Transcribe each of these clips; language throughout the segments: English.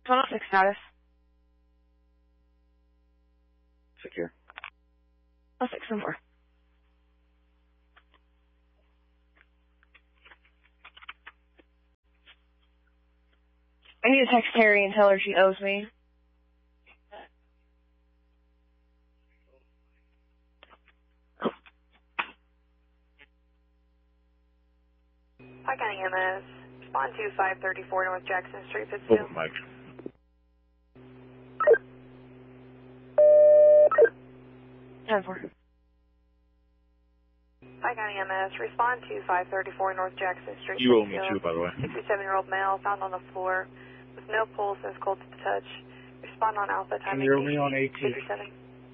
1206 status. Secure. 0614. I need to text Terry and tell her she owes me. Hi, County EMS. Respond to 534 North Jackson Street, Pittsfield. Open mic. Time for. Hi, County EMS. Respond to 534 North Jackson Street, You owe me Pittsfield. too, by the way. 67-year-old male found on the floor with no pulse and is cold to the touch. Respond on Alpha, time You owe me on 18. 57.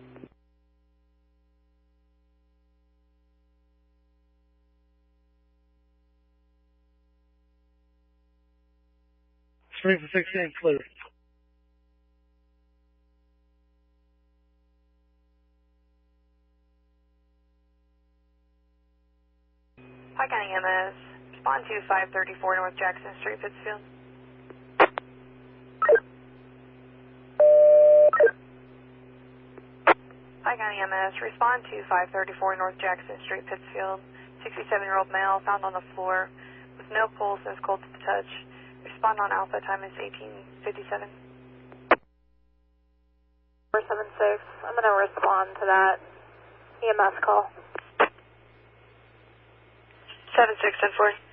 Springs to 16, clear. Hi, County EMS. Respond to 534 North Jackson Street, Pittsfield. Hi, County EMS. Respond to 534 North Jackson Street, Pittsfield. 67-year-old male found on the floor with no pulse and is cold to the touch. Respond on Alpha, time is 1857. 476, I'm going to respond to that EMS call. 7610-4.